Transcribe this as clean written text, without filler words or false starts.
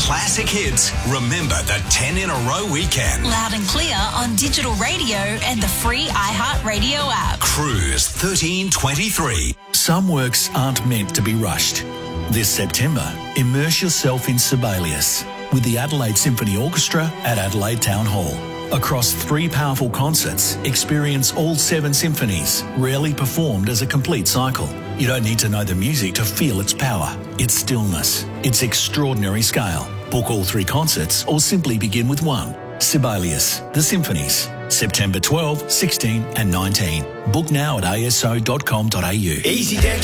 classic hits, remember the 10 in a row weekend. Loud and clear on digital radio and the free iHeartRadio app. Cruise 1323. Some works aren't meant to be rushed. This September, immerse yourself in Sibelius with the Adelaide Symphony Orchestra at Adelaide Town Hall. Across 3 powerful concerts, experience all 7 symphonies, rarely performed as a complete cycle. You don't need to know the music to feel its power, its stillness, its extraordinary scale. Book all 3 concerts or simply begin with one. Sibelius, The Symphonies, September 12, 16 and 19. Book now at aso.com.au. EasyDeck